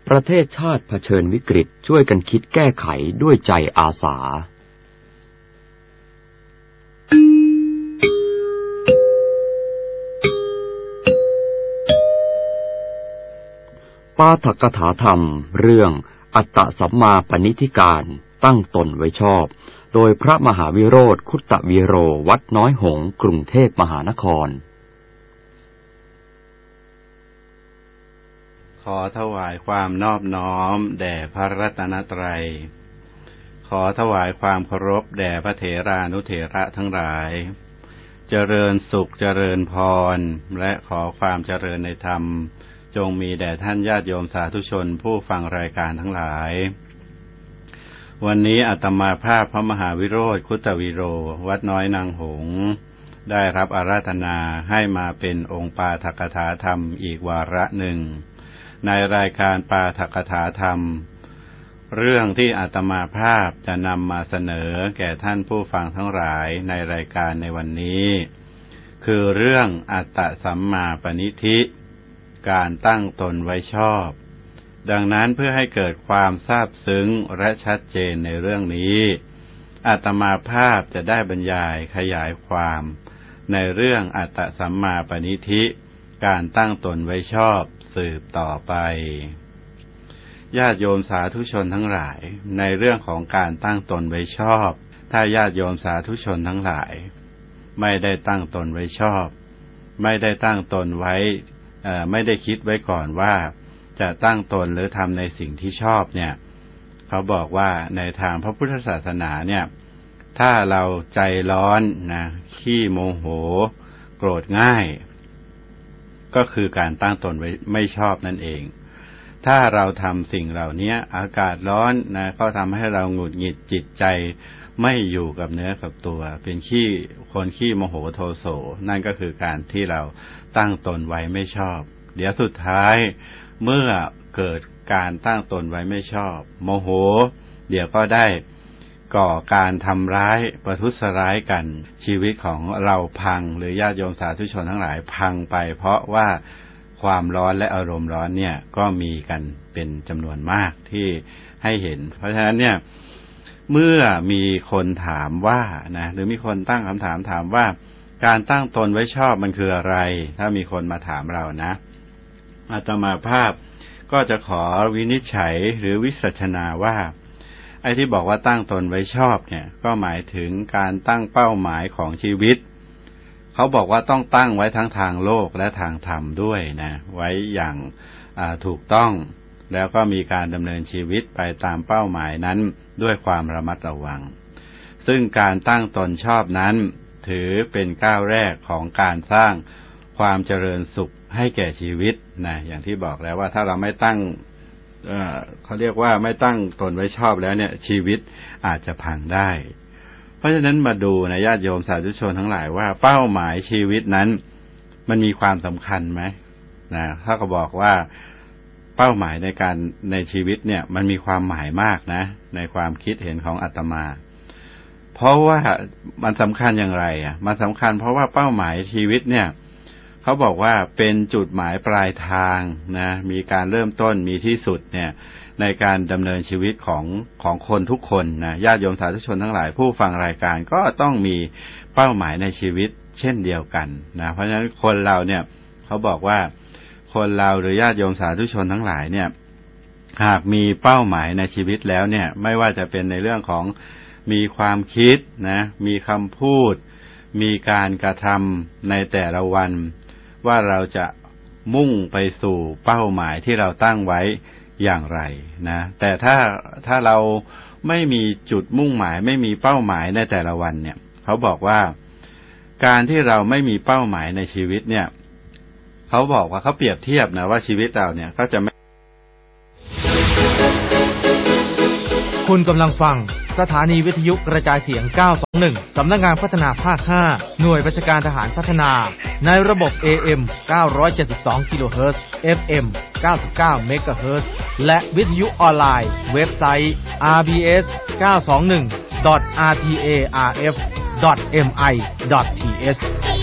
ประเทศชาติเผชิญวิกฤตช่วยกันคิดแก้ไขด้วยใจอาสาปาฐกถาธรรมเรื่องอัตตสัมมาปณิธิการตั้งตนไว้ชอบโดยพระมหาวิโรธคุตตวีโรวัดน้อยหงส์กรุงเทพมหานครขอถวายความนอบน้อมแด่พระรัตนตรัยขอถวายความเคารพแด่พระเถรานุเถระทั้งหลายเจริญสุขเจริญพรและขอความเจริญในธรรมจงมีแด่ท่านญาติโยมสาธุชนผู้ฟังรายการทั้งหลายวันนี้อาตมาภาพพระมหาวิโรธคุตตวีโรวัดน้อยนางหงส์ได้รับอาราธนาให้มาเป็นองค์ปาฐกถาธรรมอีกวาระหนึ่งในรายการปาฐกถาธรรมเรื่องที่อาตมาภาพจะนำมาเสนอแก่ท่านผู้ฟังทั้งหลายในรายการในวันนี้คือเรื่องอัตตสัมมาปณิธิการตั้งตนไว้ชอบดังนั้นเพื่อให้เกิดความซาบซึ้งและชัดเจนในเรื่องนี้อาตมาภาพจะได้บรรยายขยายความในเรื่องอัตตสัมมาปณิธิการตั้งตนไว้ชอบสืบต่อไปญาติโยมสาธุชนทั้งหลายในเรื่องของการตั้งตนไว้ชอบถ้าญาติโยมสาธุชนทั้งหลายไม่ได้ตั้งตนไว้ชอบไม่ได้ตั้งตนไว้ไม่ได้คิดไว้ก่อนว่าจะตั้งตนหรือทำในสิ่งที่ชอบเนี่ยเขาบอกว่าในทางพระพุทธศาสนาเนี่ยถ้าเราใจร้อนนะขี้โมโหโกรธง่ายก็คือการตั้งตนไว้ไม่ชอบนั่นเองถ้าเราทำสิ่งเหล่านี้อากาศร้อนนะก็ทำให้เราหงุดหงิดจิตใจไม่อยู่กับเนื้อกับตัวเป็นคนขี้โมโหโทโสนั่นก็คือการที่เราตั้งตนไว้ไม่ชอบเดี๋ยวสุดท้ายเมื่อเกิดการตั้งตนไว้ไม่ชอบโมโหเดี๋ยวก็ได้ก่อการทำร้ายประทุษร้ายกันชีวิตของเราพังหรือญาติโยมสาธุชนทั้งหลายพังไปเพราะว่าความร้อนและอารมณ์ร้อนเนี่ยก็มีกันเป็นจำนวนมากที่ให้เห็นเพราะฉะนั้นเนี่ยเมื่อมีคนถามว่านะหรือมีคนตั้งคำถามว่าการตั้งตนไว้ชอบมันคืออะไรถ้ามีคนมาถามเรานะอาตมาภาพก็จะขอวินิจฉัยหรือวิสัชนาว่าไอ้ที่บอกว่าตั้งตนไว้ชอบเนี่ยก็หมายถึงการตั้งเป้าหมายของชีวิตเขาบอกว่าต้องตั้งไว้ทั้งทางโลกและทางธรรมด้วยนะไว้อย่างถูกต้องแล้วก็มีการดำเนินชีวิตไปตามเป้าหมายนั้นด้วยความระมัดระวังซึ่งการตั้งตนชอบนั้นถือเป็นก้าวแรกของการสร้างความเจริญสุขให้แก่ชีวิตนะอย่างที่บอกแล้วว่าถ้าเราไม่ตั้งเขาเรียกว่าไม่ตั้งตนไว้ชอบแล้วเนี่ยชีวิตอาจจะพังได้เพราะฉะนั้นมาดูนะญาติโยมสาธุชนทั้งหลายว่าเป้าหมายชีวิตนั้นมันมีความสำคัญไหมนะถ้าก็บอกว่าเป้าหมายในชีวิตเนี่ยมันมีความหมายมากนะในความคิดเห็นของอาตมาเพราะว่ามันสำคัญอย่างไรมันสำคัญเพราะว่าเป้าหมายชีวิตเนี่ยเขาบอกว่าเป็นจุดหมายปลายทางนะมีการเริ่มต้นมีที่สุดเนี่ยในการดำเนินชีวิตของคนทุกคนนะญาติโยมสาธุชนทั้งหลายผู้ฟังรายการก็ต้องมีเป้าหมายในชีวิตเช่นเดียวกันนะเพราะฉะนั้นคนเราเนี่ยเขาบอกว่าคนเราหรือญาติโยมสาธุชนทั้งหลายเนี่ยหากมีเป้าหมายในชีวิตแล้วเนี่ยไม่ว่าจะเป็นในเรื่องของมีความคิดนะมีคำพูดมีการกระทำในแต่ละวันว่าเราจะมุ่งไปสู่เป้าหมายที่เราตั้งไว้อย่างไรนะแต่ถ้าเราไม่มีจุดมุ่งหมายไม่มีเป้าหมายในแต่ละวันเนี่ยเขาบอกว่าการที่เราไม่มีเป้าหมายในชีวิตเนี่ยเขาบอกว่าเขาเปรียบเทียบนะว่าชีวิตเราเนี่ยก็จะไม่คุณกำลังฟังสถานีวิทยุกระจายเสียง921สำนักงานพัฒนาภาค5หน่วยบัญชาการทหารพัฒนาในระบบ AM 972 กิโลเฮิรตซ์ FM 99 เมกะเฮิรตซ์และวิทยุออนไลน์เว็บไซต์ rbs921.rtarf.mi.th